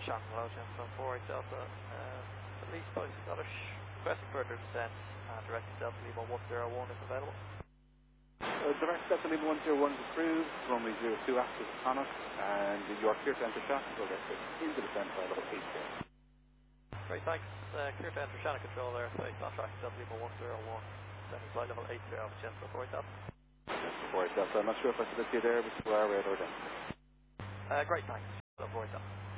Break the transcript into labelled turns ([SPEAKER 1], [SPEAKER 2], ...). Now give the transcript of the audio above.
[SPEAKER 1] Sean Low, Gentleman 4 Delta, Police Post Scottish, requesting further descent, direct Delta Lima 101 is available.
[SPEAKER 2] Direct Delta Lima 101 is approved, runway 02 active on us, and you are clear to enter Shannon, so that's into the descent by level 8 there.
[SPEAKER 1] Great, thanks. Clear to enter Shannon Control there, space on track Delta Lima 101, descending flight level 80 off Gentleman 4 Delta.
[SPEAKER 2] 4 Delta, I'm not sure if I should see you there, but you are right or down.
[SPEAKER 1] Great, thanks. 4 Delta.